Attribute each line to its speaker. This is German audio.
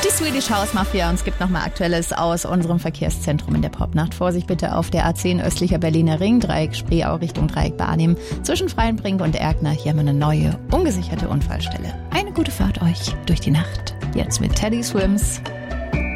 Speaker 1: Die Swedish House Mafia, und es gibt nochmal Aktuelles aus unserem Verkehrszentrum in der Popnacht. Vorsicht bitte auf der A10 östlicher Berliner Ring, Dreieck Spreeau Richtung Dreieck Barnim. Zwischen Freienbrink und Erkner, hier haben wir eine neue, ungesicherte Unfallstelle. Eine gute Fahrt euch durch die Nacht. Jetzt mit Teddy Swims.